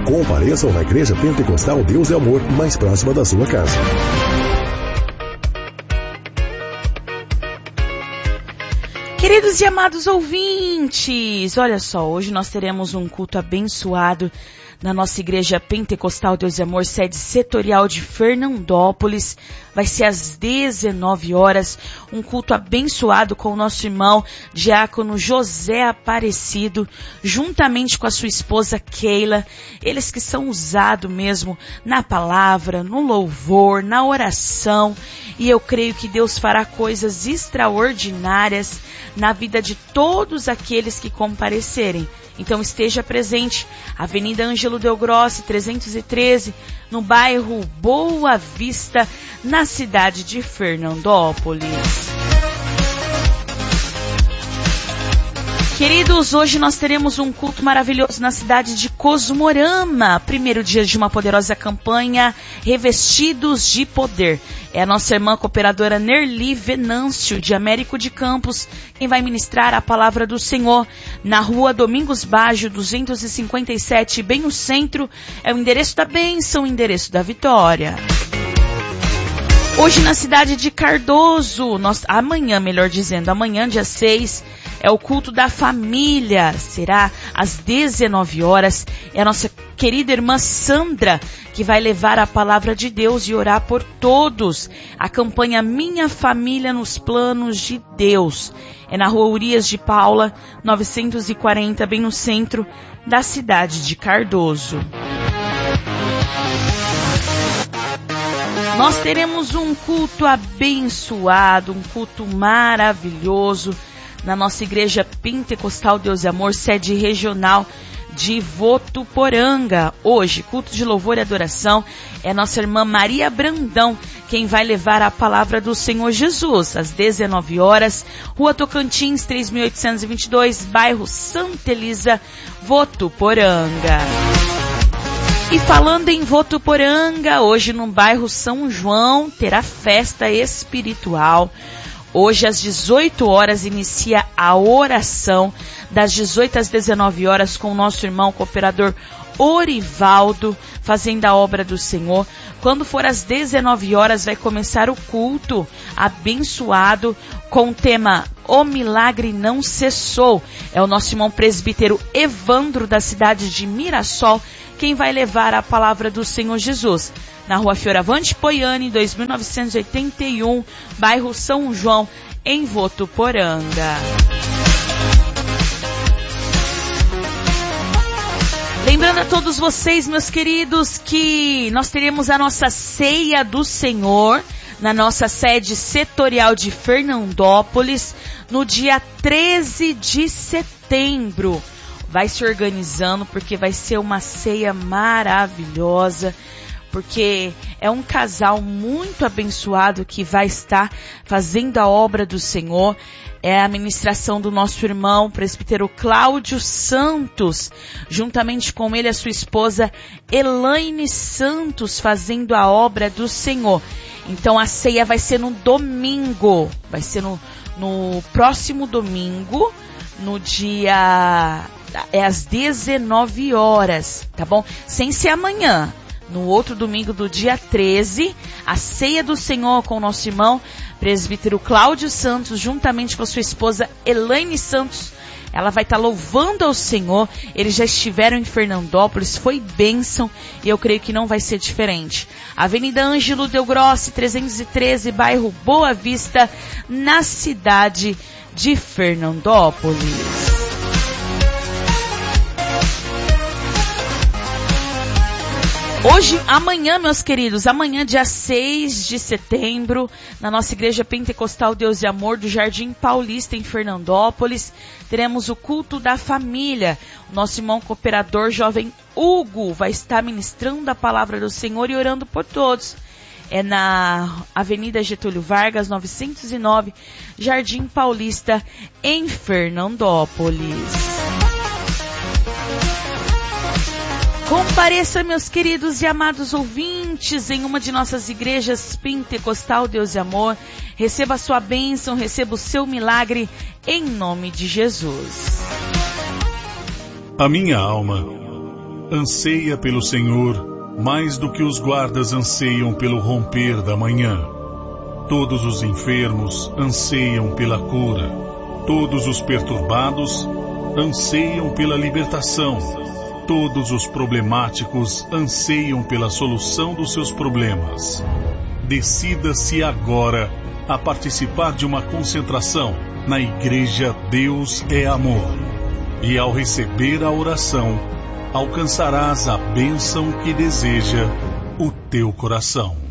Compareçam na Igreja Pentecostal Deus é Amor, mais próxima da sua casa. Queridos e amados ouvintes, olha só, hoje nós teremos um culto abençoado na nossa Igreja Pentecostal Deus e Amor, sede setorial de Fernandópolis. Vai ser às 19 horas, um culto abençoado com o nosso irmão diácono José Aparecido, juntamente com a sua esposa Keila, eles que são usados mesmo na palavra, no louvor, na oração, e eu creio que Deus fará coisas extraordinárias na vida de todos aqueles que comparecerem. Então esteja presente, Avenida Ângelo Del Grossi, 313, no bairro Boa Vista, na cidade de Fernandópolis. Queridos, hoje nós teremos um culto maravilhoso na cidade de Cosmorama, primeiro dia de uma poderosa campanha, Revestidos de Poder. É a nossa irmã cooperadora Nerli Venâncio, de Américo de Campos, quem vai ministrar a palavra do Senhor na rua Domingos Baggio, 257, bem no centro. É o endereço da bênção, o endereço da vitória. Hoje na cidade de Cardoso, amanhã, dia 6, é o culto da família, será às 19 horas, é a nossa querida irmã Sandra, que vai levar a palavra de Deus e orar por todos, a campanha Minha Família nos Planos de Deus, é na rua Urias de Paula, 940, bem no centro da cidade de Cardoso. Nós teremos um culto abençoado, um culto maravilhoso, na nossa Igreja Pentecostal Deus e Amor, sede regional de Votuporanga. Hoje, culto de louvor e adoração, é nossa irmã Maria Brandão, quem vai levar a palavra do Senhor Jesus, às 19 horas, Rua Tocantins, 3822, bairro Santa Elisa, Votuporanga. E falando em Votuporanga, hoje no bairro São João, terá festa espiritual. Hoje às 18 horas inicia a oração, das 18 às 19 horas com o nosso irmão cooperador Orivaldo, fazendo a obra do Senhor. Quando for às 19 horas vai começar o culto abençoado com o tema O Milagre Não Cessou. É o nosso irmão presbítero Evandro, da cidade de Mirassol, quem vai levar a palavra do Senhor Jesus. Na rua Fioravante Poiani, 2981, bairro São João, em Votuporanga. Lembrando a todos vocês, meus queridos, que nós teremos a nossa ceia do Senhor na nossa sede setorial de Fernandópolis no dia 13 de setembro. Vai se organizando porque vai ser uma ceia maravilhosa, porque é um casal muito abençoado que vai estar fazendo a obra do Senhor. É a ministração do nosso irmão presbítero Cláudio Santos, juntamente com ele a sua esposa Elaine Santos, fazendo a obra do Senhor. Então a ceia vai ser no domingo, vai ser no próximo domingo, no dia, às 19 horas, tá bom? Sem ser amanhã. No outro domingo do dia 13, a ceia do Senhor com o nosso irmão presbítero Cláudio Santos, juntamente com a sua esposa Elaine Santos. Ela vai estar louvando ao Senhor. Eles já estiveram em Fernandópolis, foi bênção, e eu creio que não vai ser diferente. Avenida Ângelo Del Grossi, 313, bairro Boa Vista, na cidade de Fernandópolis. Amanhã, meus queridos, amanhã, dia 6 de setembro, na nossa Igreja Pentecostal Deus e Amor do Jardim Paulista, em Fernandópolis, teremos o culto da família. O nosso irmão cooperador jovem Hugo vai estar ministrando a palavra do Senhor e orando por todos. É na Avenida Getúlio Vargas, 909, Jardim Paulista, em Fernandópolis. Compareça, meus queridos e amados ouvintes, em uma de nossas igrejas Pentecostal Deus e Amor. Receba a sua bênção, receba o seu milagre, em nome de Jesus. A minha alma anseia pelo Senhor mais do que os guardas anseiam pelo romper da manhã. Todos os enfermos anseiam pela cura. Todos os perturbados anseiam pela libertação. Todos os problemáticos anseiam pela solução dos seus problemas. Decida-se agora a participar de uma concentração na Igreja Deus é Amor. E ao receber a oração, alcançarás a bênção que deseja o teu coração.